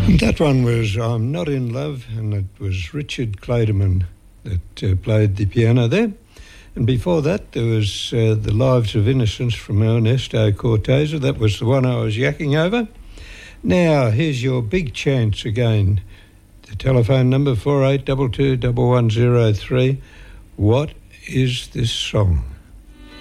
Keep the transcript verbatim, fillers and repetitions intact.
That one was I'm Not in Love, and it was Richard Clayderman that uh, played the piano there. And before that, there was uh, The Lives of Innocence from Ernesto Cortez. That was the one I was yakking over. Now, here's your big chance again. The telephone number four eight two two, one one zero three. What is this song?